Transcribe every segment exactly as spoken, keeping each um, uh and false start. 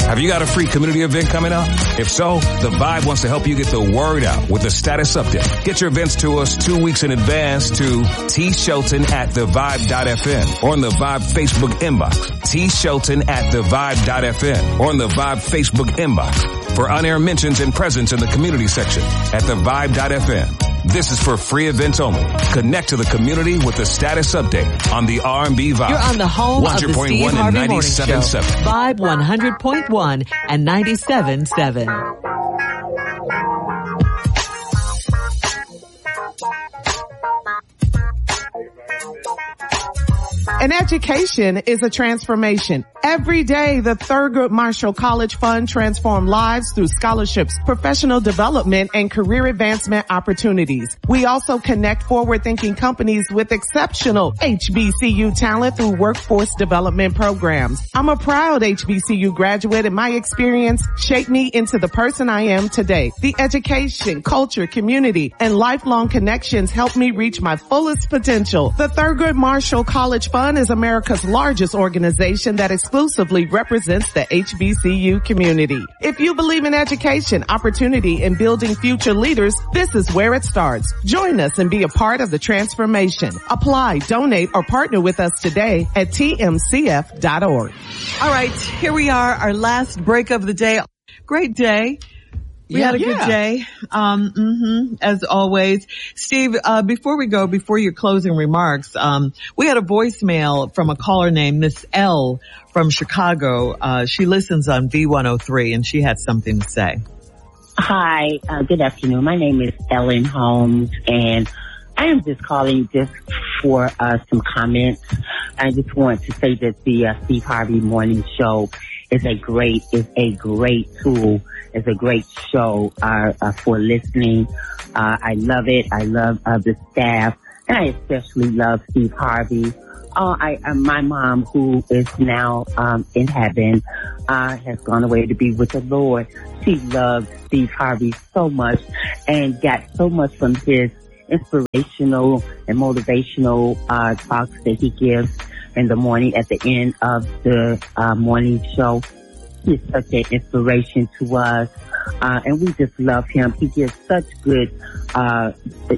Have you got a free community event coming up? If so, The Vibe wants to help you get the word out with a status update. Get your events to us two weeks in advance to T Shelton at the vibe dot f m or on the Vibe Facebook inbox. T Shelton at the vibe dot f m or on the Vibe Facebook inbox for on-air mentions and presence in the community section at the vibe dot f m. This is for free events only. Connect to the community with the status update on the R and B Vibe. You're on the home of the Steve Harvey Morning Show. Vibe one hundred point one and ninety-seven point seven. An education is a transformation. Every day, the Thurgood Marshall College Fund transforms lives through scholarships, professional development, and career advancement opportunities. We also connect forward-thinking companies with exceptional H B C U talent through workforce development programs. I'm a proud H B C U graduate, and my experience shaped me into the person I am today. The education, culture, community, and lifelong connections helped me reach my fullest potential. The Thurgood Marshall College Fund is America's largest organization that exclusively represents the H B C U community. If you believe in education, opportunity, and building future leaders, this is where it starts. Join us and be a part of the transformation. Apply, donate, or partner with us today at T M C F dot org. All right, here we are, our last break of the day. Great day. We Yeah, had a yeah. good day, um, mm-hmm, as always. Steve, uh, before we go, before your closing remarks, um, we had a voicemail from a caller named Miss L from Chicago. Uh, she listens on V one oh three, and she had something to say. Hi, uh, good afternoon. My name is Ellen Holmes, and I am just calling just for uh, some comments. I just want to say that the uh, Steve Harvey Morning Show is a great, is a great tool. It's a great show uh, uh, for listening. Uh, I love it. I love uh, the staff, and I especially love Steve Harvey. Uh, I, uh, my mom, who is now um, in heaven, uh, has gone away to be with the Lord. She loved Steve Harvey so much and got so much from his inspirational and motivational uh, talks that he gives in the morning at the end of the uh, morning show. He's such an inspiration to us, uh, and we just love him. He gives such good uh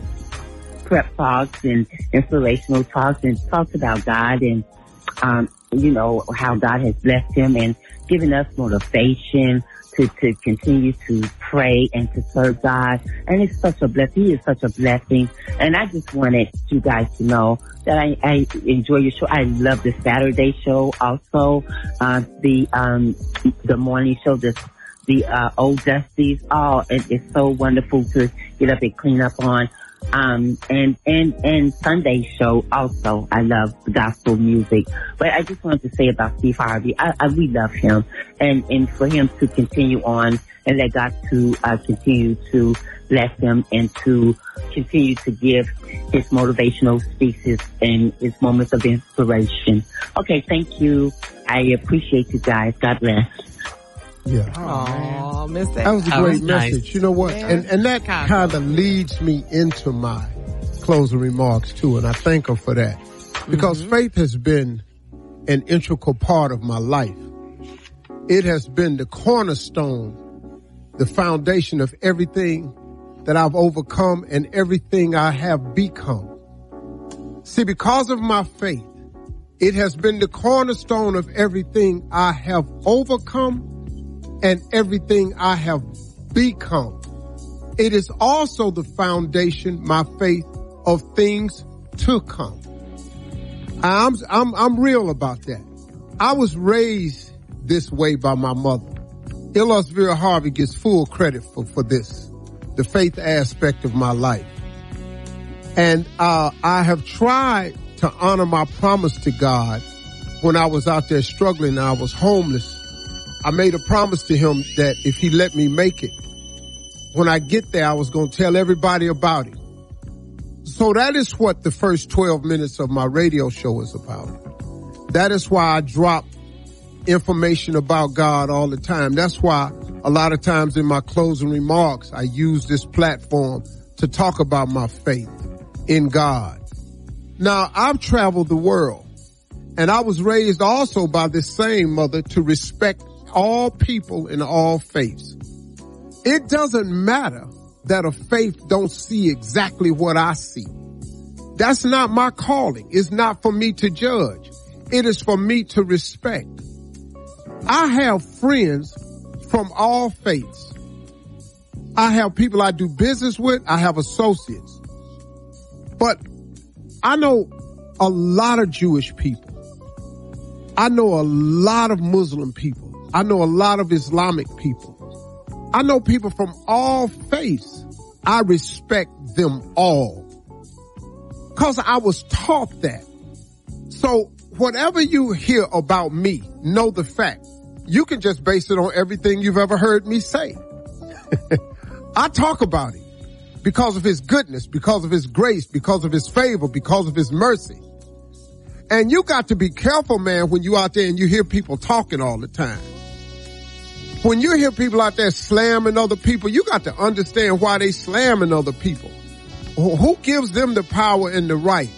prep talks and inspirational talks, and talks about God and, um, you know, how God has blessed him and given us motivation to, to continue to pray and to serve God. And it's such a blessing. He is such a blessing. And I just wanted you guys to know that I, I enjoy your show. I love the Saturday show also, uh, the, um, the morning show, the, the, uh, old dusties. Oh, it, it's so wonderful to get up and clean up on. Um, and, and, and Sunday show also. I love the gospel music. But I just wanted to say about Steve Harvey, I, I, we love him, and, and for him to continue on and let God to, uh, continue to bless him and to continue to give his motivational speeches and his moments of inspiration. Okay. Thank you. I appreciate you guys. God bless. Yeah. Oh, Miss That was a That great was nice. message. You know what? And and that kind of leads me into my closing remarks too, and I thank her for that. Because mm-hmm. faith has been an integral part of my life. It has been the cornerstone, the foundation of everything that I've overcome and everything I have become. See, because of my faith, it has been the cornerstone of everything I have overcome and everything I have become. It is also the foundation, my faith, of things to come. I'm, I'm, I'm real about that. I was raised this way by my mother. Elos Vera Harvey gets full credit for, for this, the faith aspect of my life. And, uh, I have tried to honor my promise to God when I was out there struggling and I was homeless. I made a promise to him that if he let me make it, when I get there, I was going to tell everybody about it. So that is what the first twelve minutes of my radio show is about. That is why I drop information about God all the time. That's why a lot of times in my closing remarks, I use this platform to talk about my faith in God. Now, I've traveled the world, And I was raised also by this same mother to respect all people in all faiths. It doesn't matter that a faith don't see exactly what I see. That's not my calling. It's not for me to judge. It is for me to respect. I have friends from all faiths. I have people I do business with. I have associates. But I know a lot of Jewish people. I know a lot of Muslim people. I know a lot of Islamic people. I know people from all faiths. I respect them all. Because I was taught that. So whatever you hear about me, know the fact. You can just base it on everything you've ever heard me say. I talk about it because of his goodness, because of his grace, because of his favor, because of his mercy. And you got to be careful, man, when you out there and you hear people talking all the time. When you hear people out there slamming other people, you got to understand why they slamming other people. Who gives them the power and the right?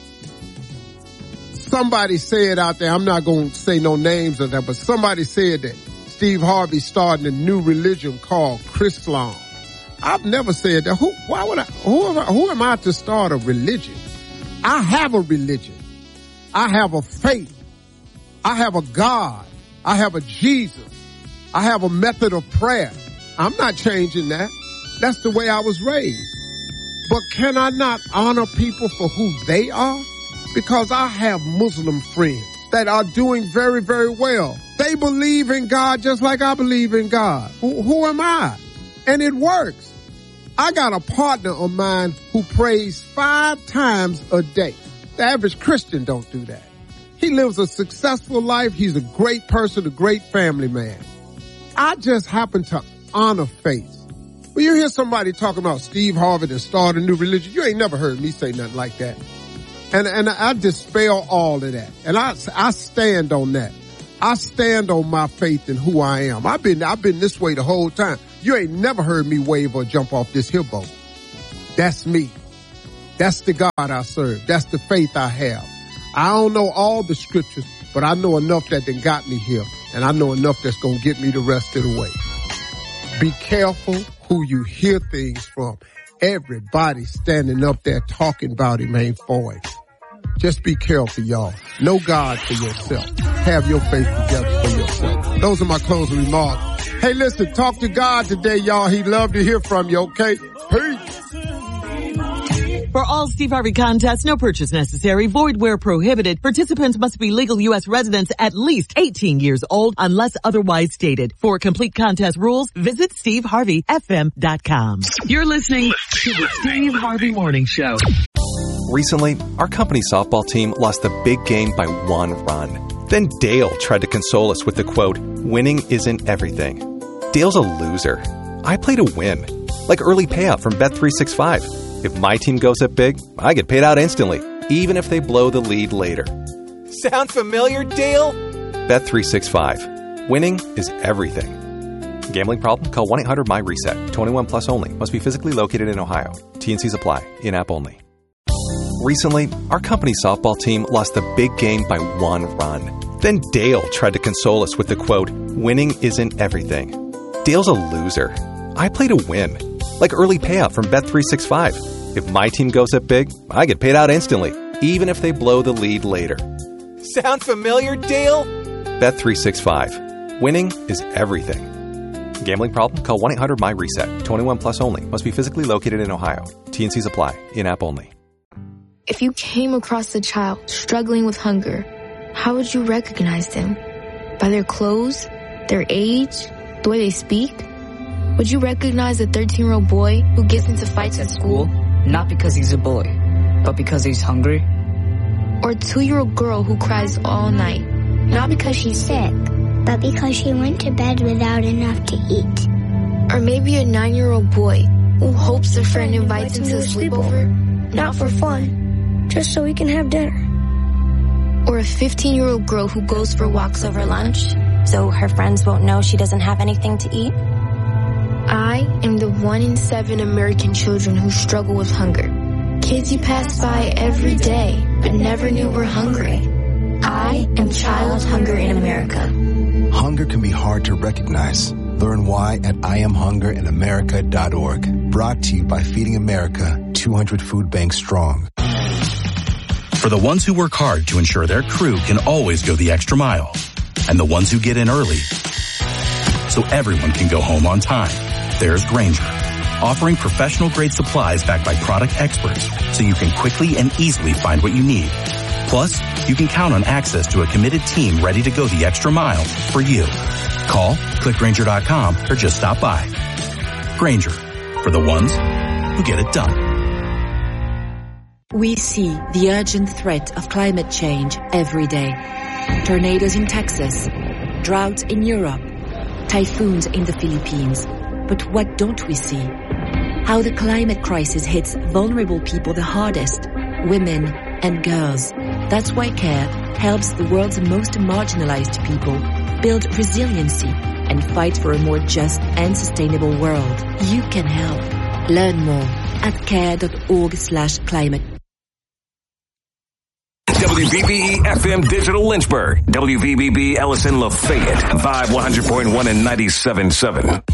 Somebody said out there, I'm not going to say no names of that, but somebody said that Steve Harvey started a new religion called Chrislam. I've never said that. Who, why would I, who am I, who am I to start a religion? I have a religion. I have a faith. I have a God. I have a Jesus. I have a method of prayer. I'm not changing that. That's the way I was raised. But can I not honor people for who they are? Because I have Muslim friends that are doing very, very well. They believe in God just like I believe in God. Who, who am I? And it works. I got a partner of mine who prays five times a day. The average Christian don't do that. He lives a successful life. He's a great person, a great family man. I just happen to honor faith. When you hear somebody talking about Steve Harvey and start a new religion, you ain't never heard me say nothing like that. And, and I dispel all of that. And I, I stand on that. I stand on my faith in who I am. I've been, I've been this way the whole time. You ain't never heard me wave or jump off this hill boat. That's me. That's the God I serve. That's the faith I have. I don't know all the scriptures, but I know enough that done got me here. And I know enough that's going to get me the rest of the way. Be careful who you hear things from. Everybody standing up there talking about him ain't for it. Just be careful, y'all. Know God for yourself. Have your faith together for yourself. Those are my closing remarks. Hey, listen, talk to God today, y'all. He'd love to hear from you, okay? Peace. For all Steve Harvey contests, no purchase necessary, void where prohibited. Participants must be legal U S residents at least eighteen years old unless otherwise stated. For complete contest rules, visit steve harvey f m dot com. You're listening to the Steve Harvey Morning Show. Recently, our company softball team lost the big game by one run. Then Dale tried to console us with the quote, "Winning isn't everything." Dale's a loser. I play to win. Like early payout from Bet three sixty-five. If my team goes up big, I get paid out instantly, even if they blow the lead later. Sound familiar, Dale? Bet three sixty-five. Winning is everything. Gambling problem? Call one eight hundred M Y reset. twenty-one plus only. Must be physically located in Ohio. T and Cs apply. In-app only. Recently, our company softball team lost the big game by one run. Then Dale tried to console us with the quote, "Winning isn't everything." Dale's a loser. I play to win. Like early payout from Bet three sixty-five. If my team goes up big, I get paid out instantly, even if they blow the lead later. Sound familiar, Dale? Bet three sixty-five. Winning is everything. Gambling problem? Call one eight hundred M Y reset. twenty-one plus only. Must be physically located in Ohio. T and Cs apply. In-app only. If you came across a child struggling with hunger, how would you recognize them? By their clothes? Their age? The way they speak? Would you recognize a thirteen-year-old boy who gets into fights at school? Not because he's a boy, but because he's hungry. Or a two-year-old girl who cries all night? Not because she's sick, but because she went to bed without enough to eat. Or maybe a nine-year-old boy who hopes a friend invites him to a sleepover? Not for fun, just so we can have dinner. Or a fifteen-year-old girl who goes for walks over lunch, so her friends won't know she doesn't have anything to eat? I am the one in seven American children who struggle with hunger. Kids you pass by every day, but never knew were hungry. I I am Child Hunger in America. Hunger can be hard to recognize. Learn why at I am hunger in america dot org. Brought to you by Feeding America, two hundred food banks strong. For the ones who work hard to ensure their crew can always go the extra mile, and the ones who get in early so everyone can go home on time, there's Grainger, offering professional-grade supplies backed by product experts so you can quickly and easily find what you need. Plus, you can count on access to a committed team ready to go the extra mile for you. Call, click Grainger dot com, or just stop by. Grainger, for the ones who get it done. We see the urgent threat of climate change every day. Tornadoes in Texas, droughts in Europe, typhoons in the Philippines. But what don't we see? How the climate crisis hits vulnerable people the hardest, women and girls. That's why CARE helps the world's most marginalized people build resiliency and fight for a more just and sustainable world. You can help. Learn more at care dot org slash climate. W V B E F M Digital Lynchburg. W V B B Ellison Lafayette. Vibe one hundred point one and ninety-seven point seven.